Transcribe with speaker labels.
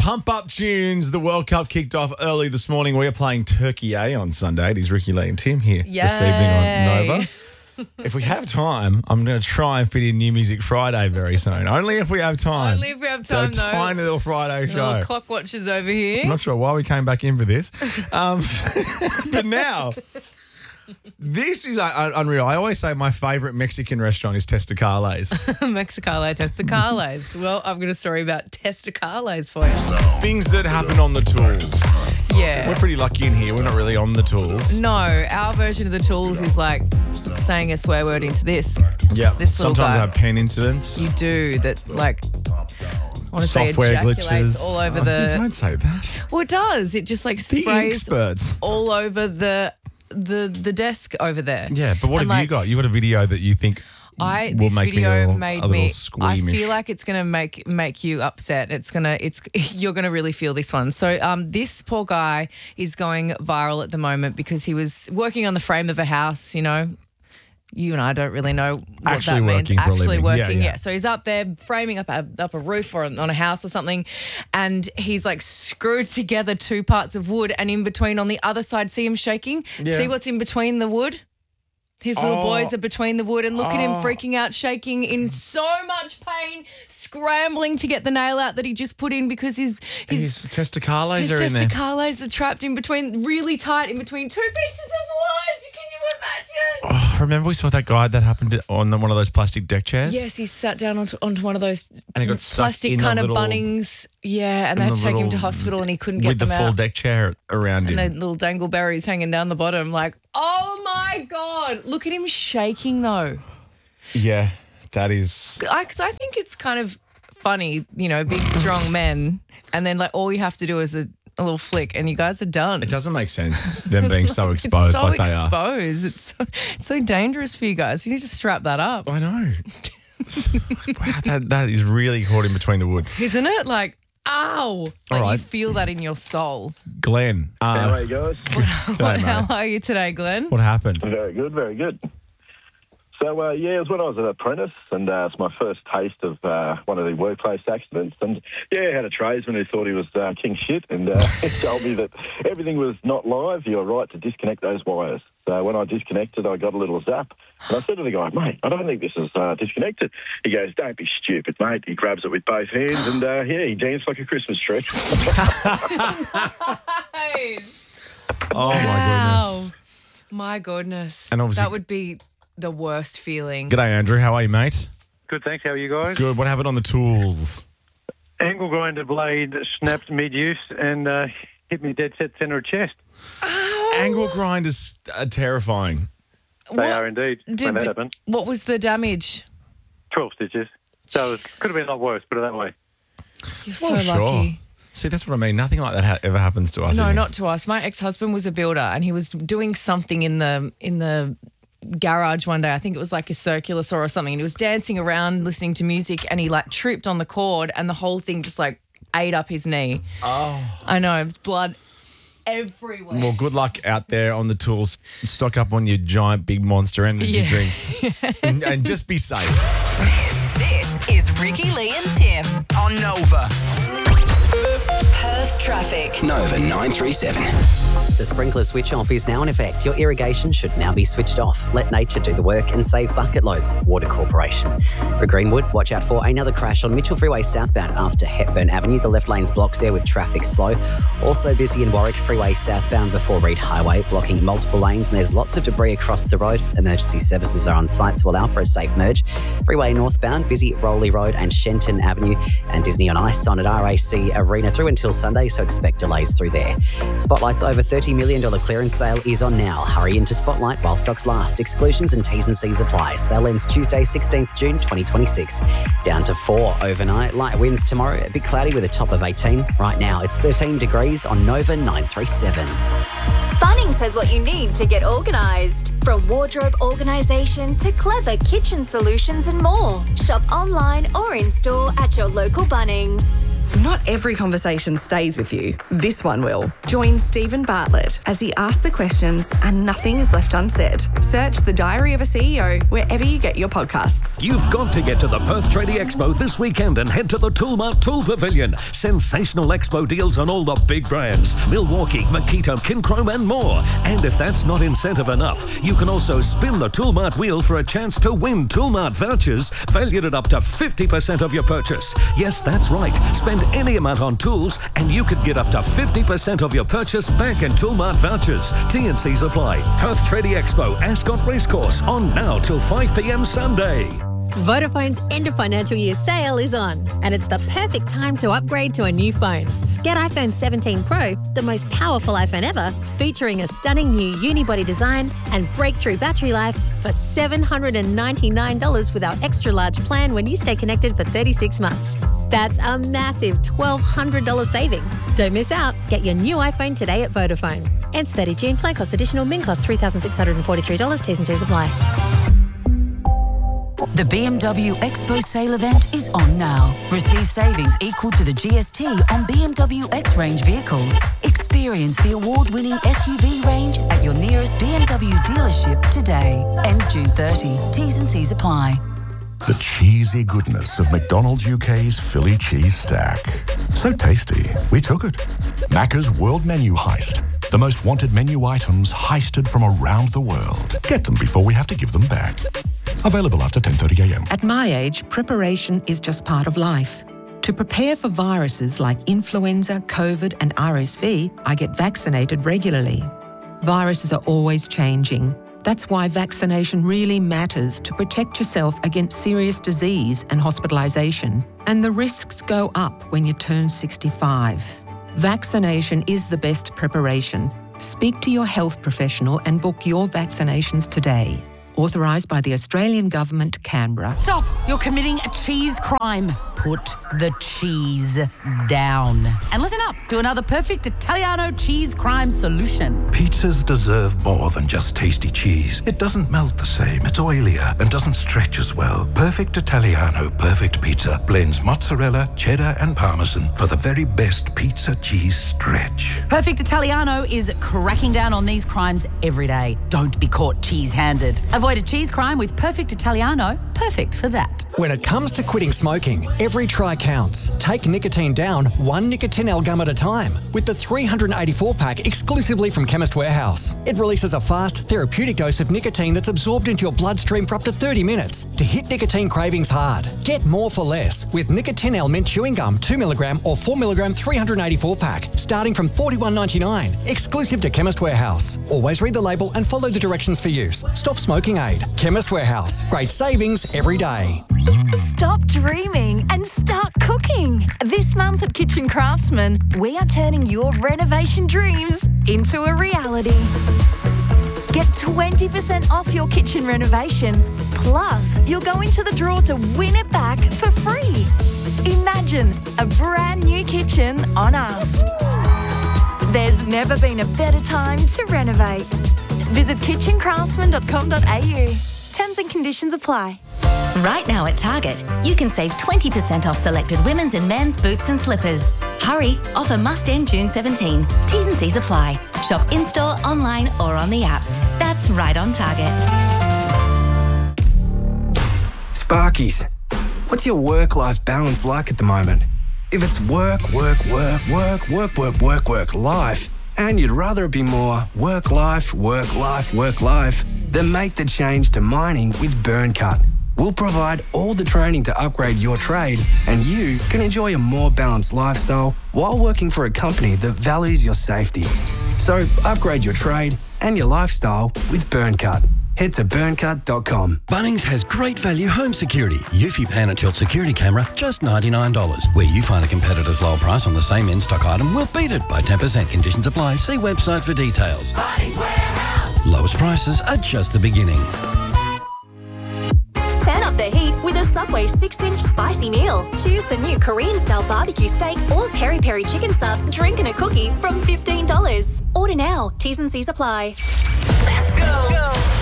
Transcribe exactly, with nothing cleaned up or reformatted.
Speaker 1: Pump up tunes. The World Cup kicked off early this morning. We are playing Turkey A on Sunday. It is Ricky, Lee and Tim here
Speaker 2: Yay.
Speaker 1: this evening on Nova. If we have time, I'm going to try and fit in New Music Friday very soon. Only if we have time.
Speaker 2: Only if we have time,
Speaker 1: so a
Speaker 2: though.
Speaker 1: tiny little Friday show.
Speaker 2: Little clock watchers over here.
Speaker 1: I'm not sure why we came back in for this. Um, but now, this is uh, unreal. I always say my favourite Mexican restaurant is Testacales.
Speaker 2: Mexicale Testacales. Well, I've got a story about Testacales for you.
Speaker 1: Things that happen on the tools.
Speaker 2: Yeah.
Speaker 1: We're pretty lucky in here. We're not really on the tools.
Speaker 2: No, our version of the tools is like saying a swear word into this.
Speaker 1: Yeah.
Speaker 2: This little
Speaker 1: Sometimes
Speaker 2: guy.
Speaker 1: I have pen incidents.
Speaker 2: You do that, like, I want to say
Speaker 1: Software
Speaker 2: ejaculates
Speaker 1: glitches.
Speaker 2: all over
Speaker 1: Oh,
Speaker 2: the.
Speaker 1: Don't say that.
Speaker 2: Well, it does. It just like
Speaker 1: The
Speaker 2: sprays
Speaker 1: experts.
Speaker 2: all over the the the desk over there.
Speaker 1: Yeah, but what
Speaker 2: And,
Speaker 1: have you
Speaker 2: like,
Speaker 1: got? You got a video that you think
Speaker 2: I
Speaker 1: will
Speaker 2: this
Speaker 1: make
Speaker 2: video
Speaker 1: me a little,
Speaker 2: made
Speaker 1: a little
Speaker 2: me. I
Speaker 1: squeamish.
Speaker 2: feel like it's gonna make make you upset. It's gonna. It's you're gonna really feel this one. So um, this poor guy is going viral at the moment because he was working on the frame of a house. You know. You and I don't really know what
Speaker 1: Actually
Speaker 2: that means.
Speaker 1: working for a
Speaker 2: Actually
Speaker 1: living. Yeah,
Speaker 2: working,
Speaker 1: yeah.
Speaker 2: yeah. So he's up there framing up a, up a roof or on a house or something, and he's like screwed together two parts of wood, and in between on the other side, see him shaking?
Speaker 1: Yeah.
Speaker 2: See what's in between the wood? His little
Speaker 1: Oh.
Speaker 2: boys are between the wood, and look at him
Speaker 1: Oh.
Speaker 2: freaking out, shaking in so much pain, scrambling to get the nail out that he just put in because his
Speaker 1: His
Speaker 2: his,
Speaker 1: testicales
Speaker 2: his
Speaker 1: are in there.
Speaker 2: testicales are trapped in between, really tight in between two pieces of wood. Can you imagine?
Speaker 1: Oh, remember we saw that guy that happened on the, one of those plastic deck chairs?
Speaker 2: Yes, he sat down onto, onto one of those
Speaker 1: And he got stuck
Speaker 2: plastic
Speaker 1: in the
Speaker 2: kind of
Speaker 1: little-
Speaker 2: Bunnings. Yeah, and they
Speaker 1: in
Speaker 2: had
Speaker 1: the
Speaker 2: to take him to
Speaker 1: little-
Speaker 2: hospital and he couldn't get
Speaker 1: With the
Speaker 2: them
Speaker 1: full
Speaker 2: out.
Speaker 1: deck chair around
Speaker 2: And the
Speaker 1: him.
Speaker 2: little dangleberries hanging down the bottom. Like, oh my God. Look at him shaking though.
Speaker 1: Yeah, that is.
Speaker 2: I, 'cause I think it's kind of funny, you know, big, strong men. And then like all you have to do is a, a little flick and you guys are done.
Speaker 1: It doesn't make sense, them being so exposed
Speaker 2: it's so
Speaker 1: like they are.
Speaker 2: exposed. It's so, it's so dangerous for you guys. You need to strap that up.
Speaker 1: I know. Wow, that, that is really caught in between the wood.
Speaker 2: Isn't it? Like, ow. Like
Speaker 1: right.
Speaker 2: you feel that in your soul.
Speaker 1: Glenn,
Speaker 3: How
Speaker 1: uh,
Speaker 3: are you guys?
Speaker 1: g'day,
Speaker 2: How
Speaker 1: mate.
Speaker 2: are you today, Glenn?
Speaker 1: What happened?
Speaker 3: Very good, very good. So, uh, yeah, it was when I was an apprentice, and uh, it's my first taste of uh, one of the workplace accidents. And, yeah, I had a tradesman who thought he was uh, king shit, and uh, he told me that everything was not live. You're right to disconnect those wires. So when I disconnected, I got a little zap. And I said to the guy, mate, I don't think this is uh, disconnected. He goes, don't be stupid, mate. He grabs it with both hands, and, uh, yeah, he danced like a Christmas tree.
Speaker 2: Nice.
Speaker 1: Oh, my
Speaker 2: Wow.
Speaker 1: goodness.
Speaker 2: My goodness.
Speaker 1: And obviously-
Speaker 2: that would be the worst feeling.
Speaker 1: G'day, Andrew. How are you, mate?
Speaker 4: Good, thanks. How are you guys?
Speaker 1: Good. What happened on the tools?
Speaker 4: Angle grinder blade snapped mid-use and uh, hit me dead set centre of chest.
Speaker 1: Angle grinders are terrifying.
Speaker 4: They
Speaker 2: What
Speaker 4: are indeed
Speaker 2: did-
Speaker 4: when that happened.
Speaker 2: What was the damage?
Speaker 4: twelve stitches. So it could have been a lot worse, put it that way.
Speaker 2: You're so
Speaker 1: Well, sure.
Speaker 2: lucky.
Speaker 1: See, that's what I mean. Nothing like that ha- ever happens to us.
Speaker 2: No,
Speaker 1: here.
Speaker 2: not to us. My ex-husband was a builder and he was doing something in the in the garage one day. I think it was like a circular saw or something. And he was dancing around listening to music and he like tripped on the cord and the whole thing just like ate up his knee.
Speaker 1: Oh.
Speaker 2: I know. It was blood everywhere.
Speaker 1: Well, good luck out there on the tools. Stock up on your giant, big monster energy
Speaker 2: Yeah.
Speaker 1: drinks. and, and just be safe.
Speaker 5: This, this is Ricky, Lee and Tim
Speaker 6: On Nova.
Speaker 5: Perth Traffic.
Speaker 6: Nova nine three seven.
Speaker 7: The sprinkler switch off is now in effect. Your irrigation should now be switched off. Let nature do the work and save bucket loads. Water Corporation. For Greenwood, watch out for another crash on Mitchell Freeway southbound after Hepburn Avenue. The left lane's blocked there with traffic slow. Also busy in Warwick Freeway southbound before Reed Highway, blocking multiple lanes, and there's lots of debris across the road. Emergency services are on site to allow for a safe merge. Freeway northbound, busy Rowley Road and Shenton Avenue, and Disney on Ice on at R A C Arena through until Sunday, so expect delays through there. Spotlight's over thirty million dollars clearance sale is on now. Hurry into Spotlight while stocks last. Exclusions and T's and C's apply. Sale ends Tuesday, sixteenth June twenty twenty-six. Down to four overnight. Light winds tomorrow. A bit cloudy with a top of eighteen. Right now it's thirteen degrees on Nova nine three seven.
Speaker 8: Bunnings has what you need to get organised. From wardrobe organisation to clever kitchen solutions and more. Shop online or in store at your local Bunnings.
Speaker 9: Not every conversation stays with you. This one will. Join Stephen Bartlett as he asks the questions and nothing is left unsaid. Search The Diary of a C E O wherever you get your podcasts.
Speaker 10: You've got to get to the Perth Tradie Expo this weekend and head to the Toolmart Tool Pavilion. Sensational expo deals on all the big brands. Milwaukee, Makita, Kinchrome and more. And if that's not incentive enough, you can also spin the Toolmart wheel for a chance to win Toolmart vouchers valued at up to fifty percent of your purchase. Yes, that's right. Spend any amount on tools and you could get up to fifty percent of your purchase back in Toolmart vouchers. T and C's apply. Perth Tradie Expo, Ascot Racecourse, on now till five p.m. Sunday.
Speaker 11: Vodafone's end of financial year sale is on, and it's the perfect time to upgrade to a new phone. Get iPhone seventeen Pro, the most powerful iPhone ever, featuring a stunning new unibody design and breakthrough battery life for seven hundred ninety-nine dollars with our extra large plan when you stay connected for thirty-six months. That's a massive twelve hundred dollars saving. Don't miss out. Get your new iPhone today at Vodafone. Ends thirtieth of June. Plan cost additional. Min cost three thousand six hundred forty-three dollars. T's and C's apply.
Speaker 12: The B M W Expo sale event is on now. Receive savings equal to the G S T on B M W X-Range vehicles. Experience the award-winning S U V range at your nearest B M W dealership today. Ends June thirtieth. T's and C's apply.
Speaker 13: The cheesy goodness of McDonald's U K's Philly cheese stack. So tasty, we took it. Macca's World Menu Heist. The most wanted menu items heisted from around the world. Get them before we have to give them back. Available after ten thirty a.m.
Speaker 14: At my age, preparation is just part of life. To prepare for viruses like influenza, COVID and R S V, I get vaccinated regularly. Viruses are always changing. That's why vaccination really matters to protect yourself against serious disease and hospitalisation. And the risks go up when you turn sixty-five. Vaccination is the best preparation. Speak to your health professional and book your vaccinations today. Authorised by the Australian Government, Canberra.
Speaker 12: Stop! You're committing a cheese crime. Put the cheese down. And listen up to another perfect Italiano cheese crime solution.
Speaker 13: Pizzas deserve more than just tasty cheese. It doesn't melt the same, it's oilier and doesn't stretch as well. Perfect Italiano Perfect Pizza blends mozzarella, cheddar and parmesan for the very best pizza cheese stretch.
Speaker 12: Perfect Italiano is cracking down on these crimes every day. Don't be caught cheese-handed. Avoid a cheese crime with Perfect Italiano. Perfect for that.
Speaker 15: When it comes to quitting smoking, every try counts. Take nicotine down one Nicotinell gum at a time with the three hundred eighty-four pack exclusively from Chemist Warehouse. It releases a fast, therapeutic dose of nicotine that's absorbed into your bloodstream for up to thirty minutes to hit nicotine cravings hard. Get more for less with Nicotinell mint chewing gum two milligram or four milligram three hundred eighty-four pack starting from forty-one ninety-nine, exclusive to Chemist Warehouse. Always read the label and follow the directions for use. Stop smoking aid. Chemist Warehouse. Great savings every day.
Speaker 16: Stop dreaming and start cooking. This month at Kitchen Craftsman, we are turning your renovation dreams into a reality. Get twenty percent off your kitchen renovation. Plus, you'll go into the draw to win it back for free. Imagine a brand new kitchen on us. There's never been a better time to renovate. Visit kitchen craftsman dot com dot a u. Terms and conditions apply.
Speaker 17: Right now at Target, you can save twenty percent off selected women's and men's boots and slippers. Hurry, offer must end June seventeenth. T's and C's apply. Shop in-store, online or on the app. That's right on Target.
Speaker 18: Sparkies, what's your work-life balance like at the moment? If it's work, work, work, work, work, work, work, work, life, and you'd rather it be more work, life, work, life, work, life, then make the change to mining with Burncut. We'll provide all the training to upgrade your trade, and you can enjoy a more balanced lifestyle while working for a company that values your safety. So upgrade your trade and your lifestyle with Burncut. Head to burncut dot com.
Speaker 19: Bunnings has great value home security. Eufy Pan and Tilt security camera, just ninety-nine dollars. Where you find a competitor's lower price on the same in-stock item, we'll beat it by ten percent. Conditions apply. See website for details.
Speaker 20: Bunnings Warehouse.
Speaker 19: Lowest prices are just the beginning.
Speaker 8: Turn up the heat with a Subway six inch spicy meal. Choose the new Korean-style barbecue steak or peri-peri chicken sub, drink and a cookie from fifteen dollars. Order now. T's and C's apply.
Speaker 20: Let's go. go.